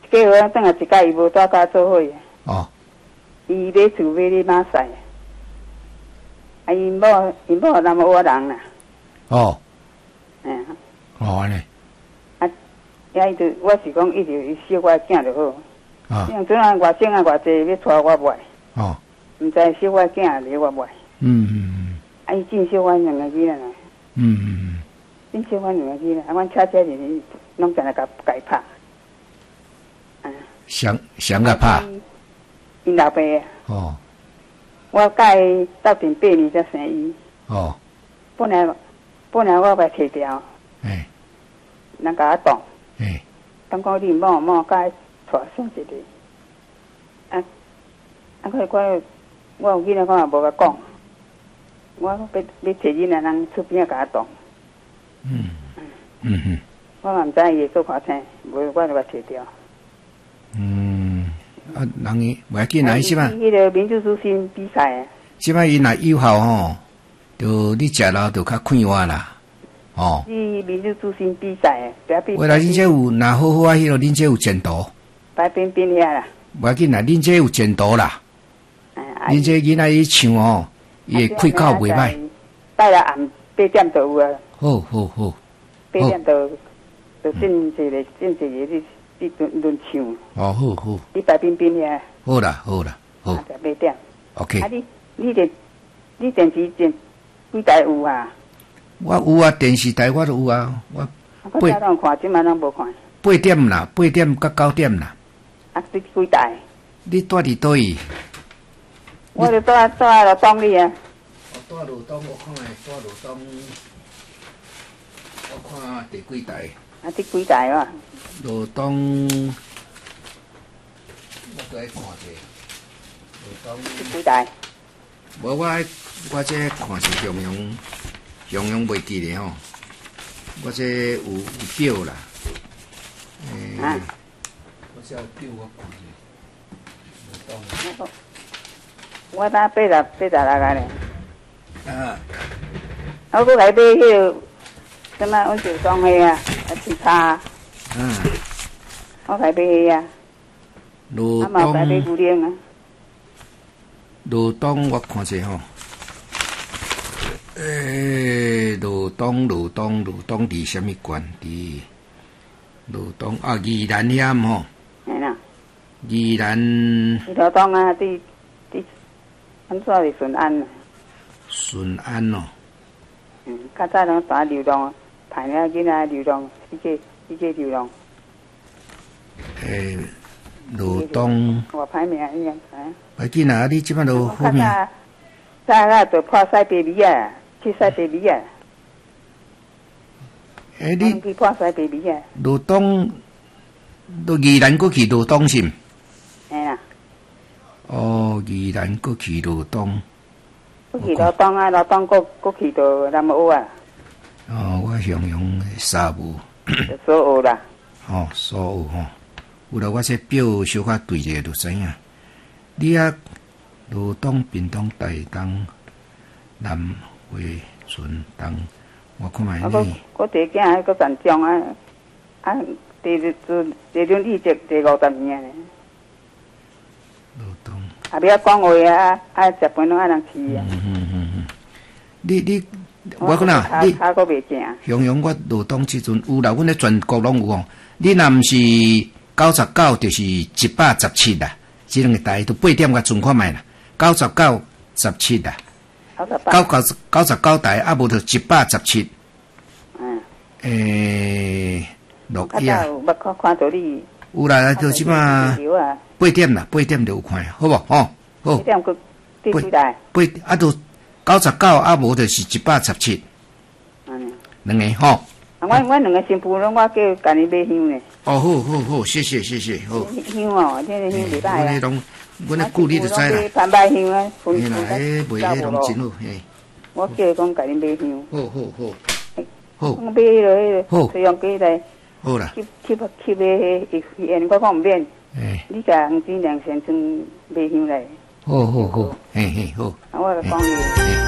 过后等下一届伊无带甲做伙。 哦。 伊买厝买咧马赛。啊，因某南澳人啦。 哦。 嗯。 哦安尼。 啊，遐伊就我是讲伊就小我囝就好。 啊。 像阵啊外省啊偌济要带我买。 哦。 毋知小我囝咧我买。啊，伊真小我两个囡仔啦。真小我两个囡仔，啊，阮车是拢在那甲拍。啊。 想甲拍。 因老爸啊。 哦。 我甲伊斗阵8年才生伊。 哦。 本来我把摕掉。 哎。 人甲我挡。 哎。 当讲你某甲伊带送一个。啊，我有囡仔，我也无甲讲。我要摕囡仔，人出边甲我挡。我嘛毋知伊会做看清，无我就甲摕掉。 啊，人伊袂要紧啦，伊即摆。 迄个民主中心比赛啊。 即摆伊若有效吼，就你食了就较快活啦。哦。 是民主中心比赛啊， 未来恁这有若好好啊，迄个恁这有前途。 白边边遐啦。 袂要紧啦，恁这有前途啦。恁这囡仔伊唱吼，伊会开口袂歹。 带来暗8点就有啊。 好。 8点就进一个你轮唱。 哦，好。 你白边边遐。 好啦。好。 8点。 OK。 啊，你电视几台有啊？ 我有啊，电视台我都有啊。我早拢看，即摆拢无看。 8点啦，8点到9点啦。 啊，你几台？ 你住伫倒位？ 我就住罗东里啊。 住罗东，我看下住罗东，我看第几台？ 啊，你几台啊？ 罗东，我再看者。罗东。 你几台？ 无我这看是形容袂记咧吼。我这有表啦。我这有表我看者。罗东。 我当86个咧。 啊。 我搁来买迄个什么阮就装迄啊，其他。我来买迄啊。 罗东。 我来买牛奶啊。 罗东我看者吼。罗东伫什么县？伫罗东啊，宜兰遐吼。 嘿啦。 宜兰。 罗东啊，安怎是顺安啊？ 顺安哦。 较早拢打流浪，派了囡仔流浪，世界流浪。 罗东。 我歹命伊样。 袂紧啦，你即摆都好命。 早就破西北米啊，去西北米啊。 你去破西北米啊？ 罗东，都宜兰过去罗东是毋？ 嘿啦。 哦，宜兰过去罗东。 过去罗东啊，罗东过去到南澳啊。 哦，我形容沙漠。 所有啦。 哦，所有吼，有啦，我这表小可对者就知影。你啊，罗东、屏东、台东、南回、顺东，我看卖你。 我第囝还搁站中啊，第轮一直第50年咧。 罗东。 啊，不要讲话啊，食饭拢爱人吃啊。 你，我讲啦，你脚搁袂正。 形容我罗东即阵有啦，阮咧全国拢有哦。你若毋是99，就是117啦。即两个台都8点甲存看卖啦，99、17啦。99台啊，无就117。6呀。 捌看到你。 有啦，就即马8点啦，8点就有看，好无？吼，好。 8点第几台 ？8啊，就99啊，无就是117。两个吼。 我两个新妇拢我叫家己买香呢。 哦，好，谢谢，好。 香哦，这个香袂歹啊。 阮咧顾你就知啦。 攀拜香啊， 嘿啦，卖迄拢真好，嘿。 我叫伊讲家己买香。 好。 我买迄个吹风机来。 好啦。 去买迄我讲毋免。你甲黄金良先生买香来。 好，嘿，好。 我就讲伊。